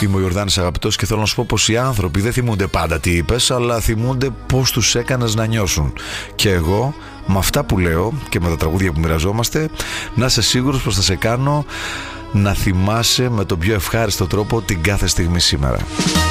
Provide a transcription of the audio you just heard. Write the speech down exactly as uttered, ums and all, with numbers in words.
Είμαι ο Ιορδάνης Αγαπητός και θέλω να σου πω πως οι άνθρωποι δεν θυμούνται πάντα τι είπες, αλλά θυμούνται πως τους έκανες να νιώσουν. Και εγώ με αυτά που λέω και με τα τραγούδια που μοιραζόμαστε, να είσαι σίγουρος πως θα σε κάνω να θυμάσαι με τον πιο ευχάριστο τρόπο την κάθε στιγμή σήμερα.